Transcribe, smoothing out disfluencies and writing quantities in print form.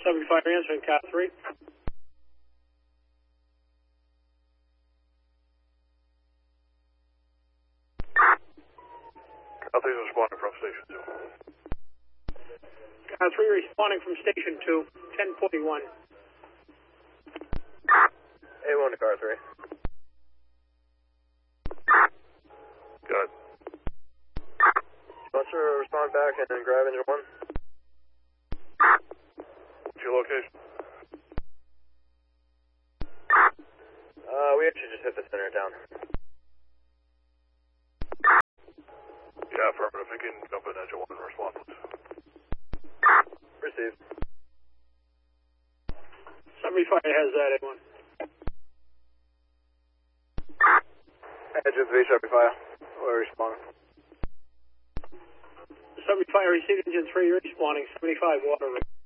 75 answering, car 3. Car 3 is responding from station 2. Car 3 responding from station 2, 1041. A1 to car 3. Good. Spencer, respond back and then grab engine 1. What's your location? We actually just hit the center town. Yeah, affirmative. You can jump in engine 1 and respond, please. Received. 75 has that, A1. Engine 3, 75. We're responding. 75 received, engine 3 responding, 75 water.